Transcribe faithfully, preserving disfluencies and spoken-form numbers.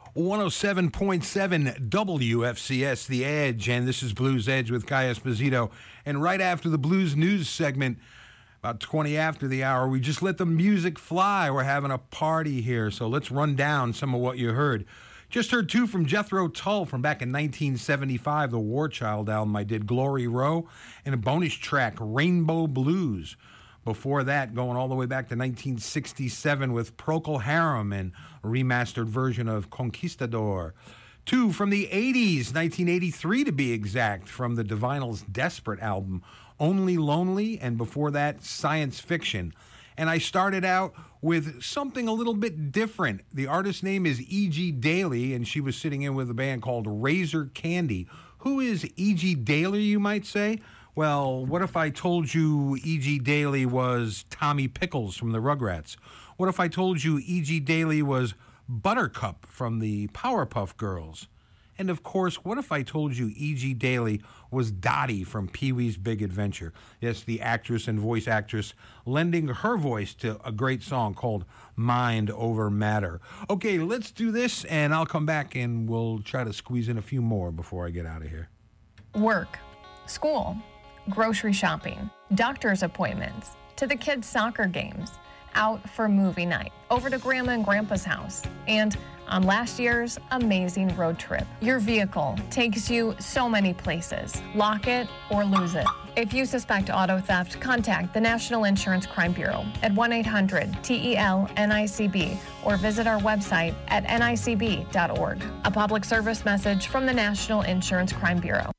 one oh seven point seven W F C S, The Edge, and this is Blues Edge with Kai Esposito. And right after the Blues News segment, about twenty after the hour, we just let the music fly. We're having a party here, so let's run down some of what you heard. Just heard two from Jethro Tull from back in nineteen seventy-five, the War Child album I did, Glory Row, and a bonus track, Rainbow Blues. Before that, going all the way back to nineteen sixty-seven with Procol Harum and a remastered version of Conquistador. Two from the eighties, nineteen eighty-three to be exact, from the Divinals' Desperate album, Only Lonely, and before that, Science Fiction. And I started out with something a little bit different. The artist's name is E G. Daily, and she was sitting in with a band called Razor Candy. Who is E G. Daily, you might say? Well, what if I told you E G. Daily was Tommy Pickles from the Rugrats? What if I told you E G. Daily was Buttercup from the Powerpuff Girls? And of course, what if I told you E G. Daily was Dottie from Pee-wee's Big Adventure? Yes, the actress and voice actress lending her voice to a great song called Mind Over Matter. Okay, let's do this, and I'll come back and we'll try to squeeze in a few more before I get out of here. Work, school, grocery shopping, doctor's appointments, to the kids' soccer games, out for movie night, over to Grandma and Grandpa's house, and on last year's amazing road trip. Your vehicle takes you so many places. Lock it or lose it. If you suspect auto theft, contact the National Insurance Crime Bureau at one eight hundred T E L N I C B or visit our website at N I C B dot org. A public service message from the National Insurance Crime Bureau.